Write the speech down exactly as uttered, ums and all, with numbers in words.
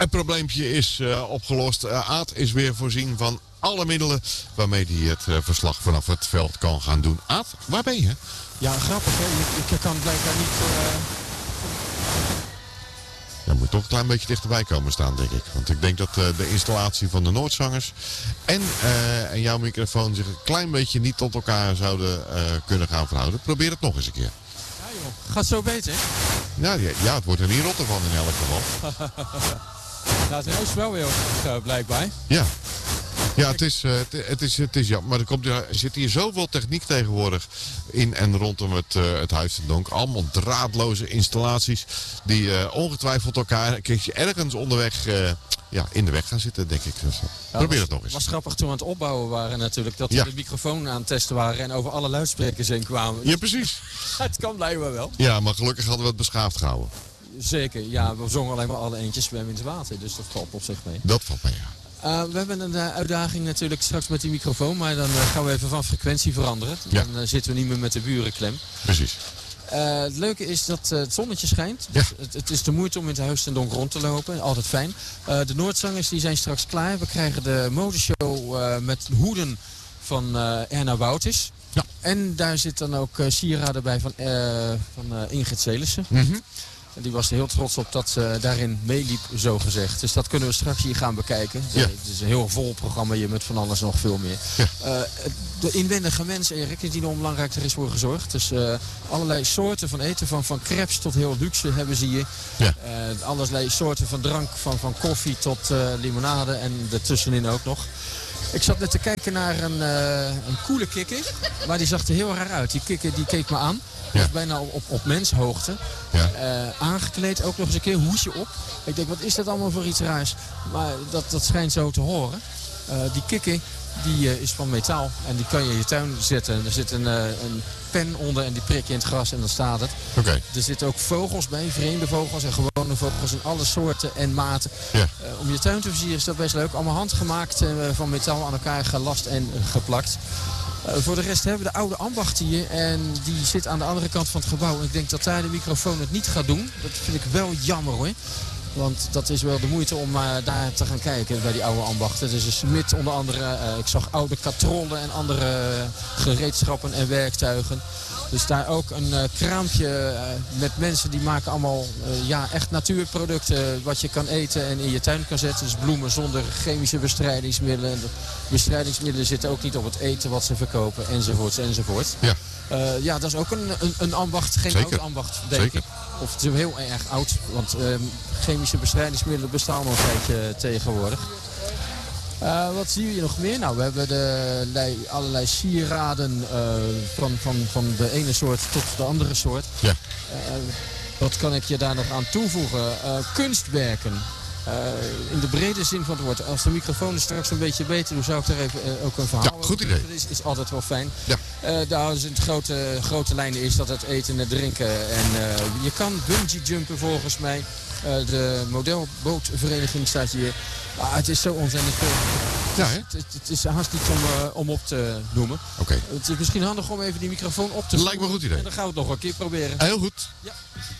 Het probleempje is uh, opgelost. Uh, Aad is weer voorzien van alle middelen waarmee hij het uh, verslag vanaf het veld kan gaan doen. Aad, waar ben je? Ja, grappig hè. Je, je kan blijkbaar niet... Uh... Je moet toch een klein beetje dichterbij komen staan, denk ik. Want ik denk dat uh, de installatie van de Noordzangers en, uh, en jouw microfoon zich een klein beetje niet tot elkaar zouden uh, kunnen gaan verhouden. Probeer het nog eens een keer. Ja joh, gaat zo beter. Ja, ja, ja, het wordt er niet rotter van in elk geval. Nou, het is wel weer uh, blijkbaar. Ja. Ja, het is, uh, het, het is, het is jammer. Maar er, komt, er zit hier zoveel techniek tegenwoordig in en rondom het, uh, het Huis ten Donk. Allemaal draadloze installaties die uh, ongetwijfeld elkaar een keertje ergens onderweg uh, ja, in de weg gaan zitten, denk ik. Dus, uh, ja, probeer was, het nog eens. Het was grappig toen we aan het opbouwen waren natuurlijk. Dat we ja. de microfoon aan het testen waren en over alle luidsprekers heen kwamen. Ja, precies. Het kan blijkbaar wel. Ja, maar gelukkig hadden we het beschaafd gehouden. Zeker, ja. We zongen alleen maar alle eentjes zwemmen in het water. Dus dat valt op zich mee. Dat valt mee, ja. Uh, we hebben een uh, uitdaging natuurlijk straks met die microfoon. Maar dan uh, gaan we even van frequentie veranderen. Ja. Dan uh, zitten we niet meer met de buren klem. Precies. Uh, het leuke is dat uh, het zonnetje schijnt. Ja. Dus het, het is de moeite om in het Huis ten Donk rond te lopen. Altijd fijn. Uh, de Noordzangers die zijn straks klaar. We krijgen de modeshow uh, met hoeden van uh, Erna Wouters. Ja. En daar zit dan ook uh, sieraden bij van, uh, van uh, Ingrid Celissen. Mm-hmm. Die was er heel trots op dat ze daarin meeliep, zo gezegd. Dus dat kunnen we straks hier gaan bekijken. Ja. Het is een heel vol programma hier met van alles nog veel meer. Ja. Uh, de inwendige mens, Erik, is die nog belangrijk. Er is voor gezorgd. Dus uh, allerlei soorten van eten, van, van crepes tot heel luxe hebben ze hier. Ja. Uh, allerlei soorten van drank, van, van koffie tot uh, limonade en ertussenin ook nog. Ik zat net te kijken naar een, uh, een coole kikker, maar die zag er heel raar uit. Die kikker die keek me aan. Ja. Was bijna op, op menshoogte. Ja. Uh, aangekleed, ook nog eens een keer hoesje op. Ik denk, wat is dat allemaal voor iets raars? Maar dat, dat schijnt zo te horen. Uh, die kikker die, uh, is van metaal en die kan je in je tuin zetten. Er zit een, uh, een pen onder en die prik je in het gras en dan staat het. Okay. Er zitten ook vogels bij, vreemde vogels en gewone vogels in alle soorten en maten. Ja. Uh, om je tuin te versieren is dat best leuk. Allemaal handgemaakt, uh, van metaal aan elkaar gelast en uh, geplakt. Uh, voor de rest hebben we de oude ambacht hier en die zit aan de andere kant van het gebouw. Ik denk dat daar de microfoon het niet gaat doen. Dat vind ik wel jammer hoor. Want dat is wel de moeite om uh, daar te gaan kijken bij die oude ambachten. Het is een smid onder andere. Uh, ik zag oude katrollen en andere uh, gereedschappen en werktuigen. Dus daar ook een uh, kraampje uh, met mensen die maken allemaal uh, ja, echt natuurproducten. Wat je kan eten en in je tuin kan zetten. Dus bloemen zonder chemische bestrijdingsmiddelen. De bestrijdingsmiddelen zitten ook niet op het eten wat ze verkopen enzovoorts enzovoort. Ja. Uh, ja, dat is ook een, een, een ambacht. Geen Zeker. oude ambacht, denk Zeker. ik. Of het is heel erg oud. Want uh, chemische bestrijdingsmiddelen bestaan nog een tijdje tegenwoordig. Uh, wat zien we hier nog meer? Nou, we hebben de, allerlei sieraden uh, van, van, van de ene soort tot de andere soort. Ja. Uh, wat kan ik je daar nog aan toevoegen? Uh, kunstwerken. Uh, in de brede zin van het woord. Als de microfoon is straks een beetje beter doet, zou ik daar even uh, ook een verhaal Ja, goed idee. Dat is, is altijd wel fijn. Ja. Uh, daar is in de grote, grote lijnen is dat het eten en het drinken. En uh, je kan bungee jumpen volgens mij. Uh, de modelbootvereniging staat hier. Ah, het is zo ontzettend veel. Ja, hè? Het, het, het is haast niet om, uh, om op te noemen. Oké. Okay. Het is misschien handig om even die microfoon op te Lijkt me een goed idee. En dan gaan we het nog een keer proberen. Heel goed. Ja.